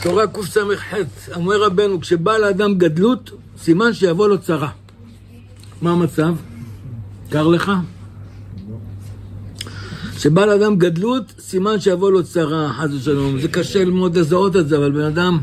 תורה קס"ח, אומר רבנו, כשבא לאדם גדלות, סימן שיבוא לו צרה. מה המצב? קר לך? כשבא לאדם גדלות, סימן שיבוא לו צרה, חס ושלום. זה קשה ללמוד לזהות את זה, אבל בן אדם...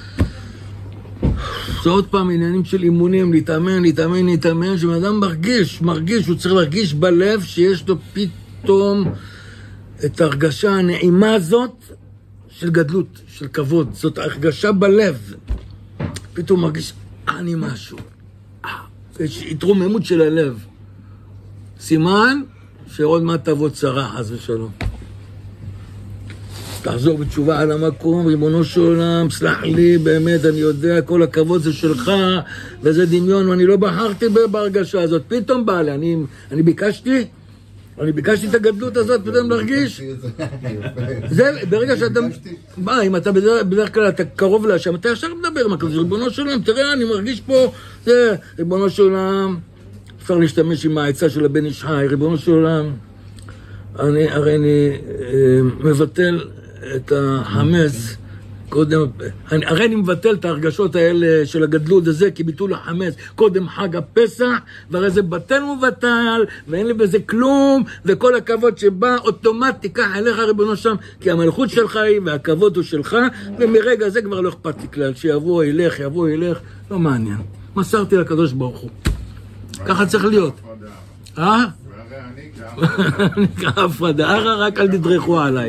זה עוד פעם עניינים של אימונים, להתאמן, שבן אדם מרגיש, הוא צריך להרגיש בלב שיש לו פתאום את ההרגשה הנעימה הזאת של גדלות, של כבוד. זאת הרגשה בלב. פתאום מרגיש, אני משהו. יש התרוממות של הלב. סימן שעוד מעט תבוא צרה, חס ושלום. תחזור בתשובה על המקום, ריבונו של עולם, סלח לי, באמת, אני יודע, כל הכבוד זה שלך, וזה דמיון, ואני לא בחרתי בהרגשה הזאת. פתאום בא לי, אני ביקשתי את הגדלות הזאת, פתאום להרגיש. זה, ברגע שאתה... בא, אם אתה בדרך כלל, אתה קרוב להשם, אתה ישר מדבר, מה כזה, ריבונו של עולם, תראה, אני מרגיש פה, זה, ריבונו של עולם, אפשר להשתמש עם העצה של הבן איש חי, ריבונו של עולם, הרי אני מבטל את החמץ, קודם, הרי אני מבטל את ההרגשות האלה של הגדלות הזה, כי ביטול החמץ, קודם חג הפסח, והרי זה בטל ובטל, ואין לי בזה כלום, וכל הכבוד שבא, אוטומט תיקח אליך ריבונו שם, כי המלכות שלך היא, והכבוד הוא שלך, ומרגע זה כבר לא אכפת לי כלל, שיבוא ילך, לא מעניין. מסרתי לקדוש ברוך הוא. ככה צריך להיות. אני כהפרדה, רק אל תדרכו עליי.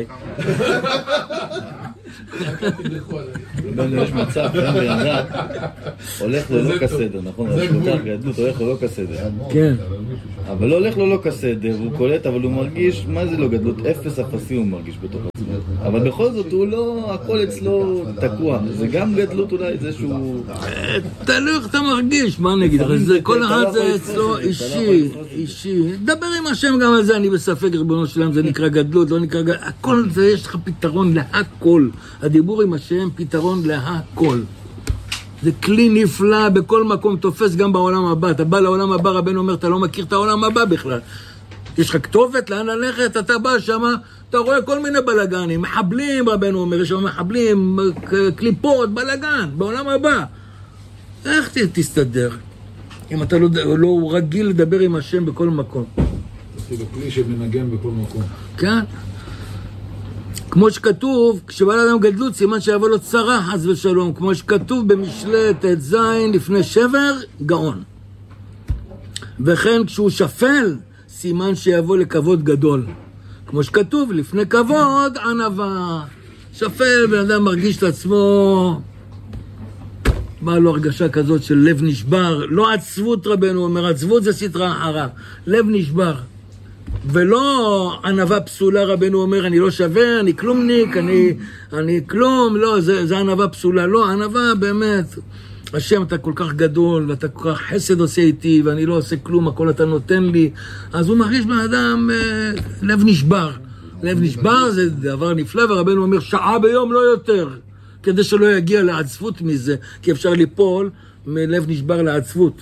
יש מצב, בן אדם הולך לו לא כסדר, נכון? גדלות הולך לו לא כסדר. כן. אבל לא הולך לו לא כסדר, הוא קולט, אבל הוא מרגיש, מה זה לא גדלות? אפס אפסי הוא מרגיש בתוך עצמו. אבל בכל זאת הוא לא, הכל אצלו תקוע. זה גם גדלות אולי איזשהו... תלוי איך אתה מרגיש, מה נגיד? כל אחד זה אצלו אישי. דבר עם השם גם על זה, אני בספק, ריבונו שלם, זה נקרא גדלות, לא נקרא גדלות. הכל זה, יש לך פתרון להכל. הדיבור עם השם, פתרון להכל. זה כלי נפלא, בכל מקום תופס גם בעולם הבא. אתה בא לעולם הבא, רבנו אומר, אתה לא מכיר את העולם הבא בכלל. יש לך כתובת לאן ללכת, אתה בא שם, אתה רואה כל מיני בלגנים, מחבלים, רבנו אומר, יש שם מחבלים, קליפות, בלגן, בעולם הבא. איך תסתדר? אם אתה לא רגיל לדבר עם השם בכל מקום. זה כלי שמנגן בכל מקום. כן. כמו שכתוב, כשבא לאדם גדלות, סימן שיבוא לו צרה, חס ושלום. כמו שכתוב במשלי ט"ז, לפני שבר, גאון. וכן כשהוא שפל, סימן שיבוא לכבוד גדול. כמו שכתוב, לפני כבוד, ענווה. שפל, בן אדם מרגיש את עצמו, בא לו הרגשה כזאת של לב נשבר. לא עצבות, רבנו אומר, עצבות זה סתרה אחרה. לב נשבר. ולא ענווה פסולה, רבנו אומר, אני לא שווה, אני כלומניק, אני כלום, לא, זה ענווה פסולה, לא, ענווה באמת, השם אתה כל כך גדול, ואתה כל כך חסד עושה איתי, ואני לא עושה כלום, הכל אתה נותן לי, אז הוא מרגיש באדם לב נשבר. לב נשבר זה דבר נפלא, ורבנו אומר, שעה ביום לא יותר, כדי שלא יגיע לעצבות מזה, כי אפשר ליפול מלב נשבר לעצבות.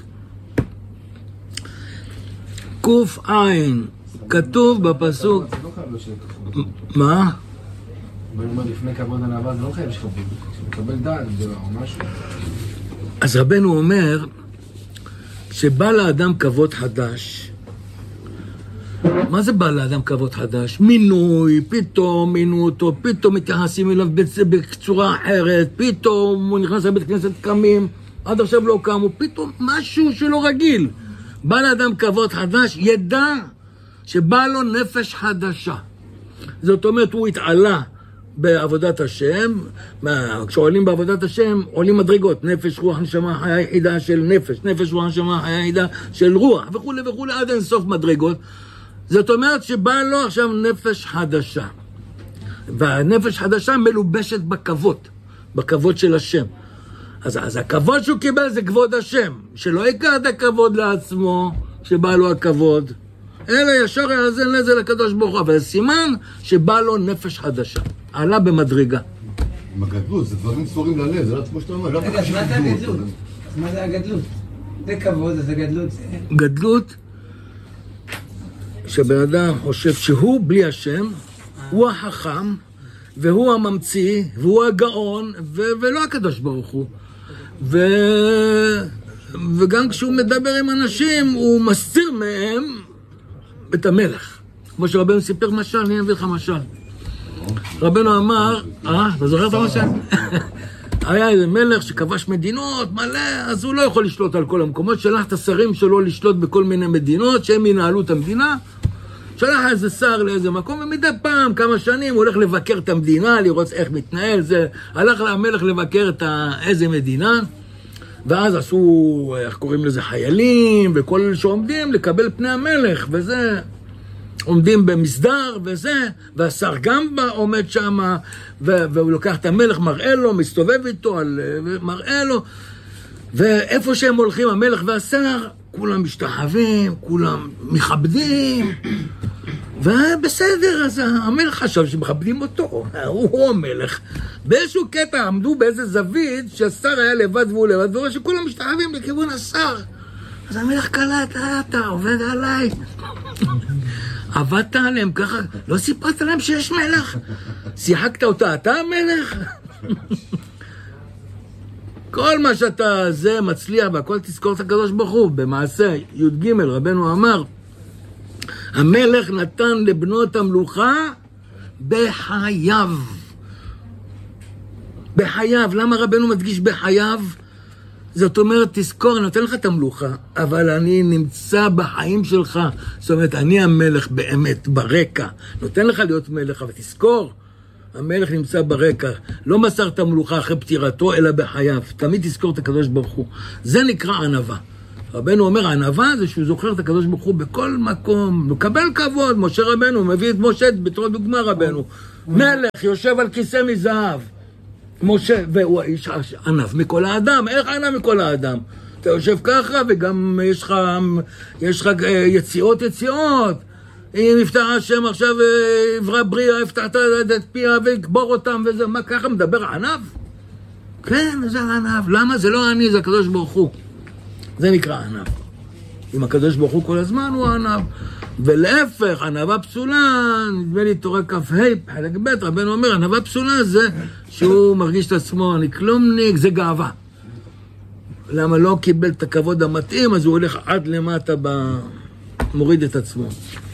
קוף עין, כתוב בפסוק... מה? לפני כבוד ענווה זה לא חייב שכבוד, כשמקבל דעת זה לא משהו. אז רבנו אומר, שבא לאדם כבוד חדש, מה זה בא לאדם כבוד חדש? מינוי, פתאום מינו אותו, פתאום מתייחסים אליו בצורה אחרת, פתאום הוא נכנס לבית כנסת קמים, עד עכשיו לא קמו, פתאום משהו שלא רגיל. בא לאדם כבוד חדש, ידע שבא לו נפש חדשה. זאת אומרת, הוא התעלה בעבודת השם, כשעולים בעבודת השם, עולים מדרגות, נפש, רוח, נשמה, חיה יחידה של נפש, נפש, רוח, נשמה, חיה יחידה של רוח, וכו' וכו', עד אין סוף מדרגות. זאת אומרת שבא לו עכשיו נפש חדשה. והנפש חדשה מלובשת בכבוד של השם. אז הכבוד שהוא קיבל זה כבוד השם, שלא ייקח את הכבוד לעצמו, שבא לו הכבוד, אלא ישר יאזן לזה לקדוש ברוך הוא, אבל סימן שבא לו נפש חדשה, עלה במדרגה. עם הגדלות, זה דברים ספורים ללב, זה לא כמו שאתה אומר, לא רגע, מה זה הגדלות? מה זה הגדלות? זה כבוד, זה גדלות. גדלות, שבן אדם חושב שהוא בלי השם, הוא החכם, והוא הממציא, והוא הגאון, ולא הקדוש ברוך הוא. וגם כשהוא מדבר עם אנשים, הוא מסתיר מהם את המלך. כמו שרבנו סיפר משל, אני אביא לך משל. רבנו אמר, אתה זוכר את המשל? היה איזה מלך שכבש מדינות מלא, אז הוא לא יכול לשלוט על כל המקומות, שלח את השרים שלו לשלוט בכל מיני מדינות, שהם ינהלו את המדינה, שלח איזה שר לאיזה מקום, ומדי פעם, כמה שנים, הוא הולך לבקר את המדינה, לראות איך מתנהל, זה, הלך למלך לבקר את איזה מדינה, ואז עשו, איך קוראים לזה, חיילים, וכל אלה שעומדים לקבל פני המלך, וזה, עומדים במסדר וזה, והשר גם בא, עומד שם, והוא לוקח את המלך, מראה לו, מסתובב איתו, מראה לו, ואיפה שהם הולכים, המלך והשר, כולם משתחווים, כולם מכבדים, ובסדר, אז המלך חשב שמכבדים אותו, הוא המלך. באיזשהו קטע עמדו באיזה זווית, שהשר היה לבד והוא לבד, והוא רואה שכולם משתחווים לכיוון השר. אז המלך קלט, אתה עובד עליי. עבדת עליהם ככה, לא סיפרת להם שיש מלך? שיחקת אותה, אתה המלך? כל מה שאתה זה מצליח, והכל תזכור את הקדוש ברוך הוא. במעשה י"ג רבנו אמר, המלך נתן לבנות המלוכה בחייו. בחייו. למה רבנו מדגיש בחייו? זאת אומרת, תזכור, אני נותן לך את המלוכה, אבל אני נמצא בחיים שלך. זאת אומרת, אני המלך באמת, ברקע. נותן לך להיות מלך, אבל תזכור, המלך נמצא ברקע. לא מסר את המלוכה אחרי פטירתו, אלא בחייו. תמיד תזכור את הקדוש ברוך הוא. זה נקרא ענווה. רבנו אומר, הענווה זה שהוא זוכר את הקדוש ברוך הוא בכל מקום. מקבל כבוד, משה רבנו, מביא את משה בתור דוגמה רבנו. מלך יושב על כיסא מזהב. משה, והוא האיש ענב מכל האדם. איך ענב מכל האדם? אתה יושב ככה, וגם יש לך יציאות. אם יפתח השם עכשיו, עברה בריאה, יפתחת את פיה וקבור אותם וזה, מה ככה מדבר ענב? כן, זה ענב. למה? זה לא אני, זה הקדוש ברוך הוא. זה נקרא ענב. אם הקדוש ברוך הוא כל הזמן הוא ענב. ולהפך, ענבה פסולה, נדמה לי תורה כ"ה, חלק ב', רבנו אומר, ענבה פסולה זה שהוא מרגיש את עצמו, אני כלומניק, זה גאווה. למה לא קיבל את הכבוד המתאים, אז הוא הולך עד למטה, מוריד את עצמו.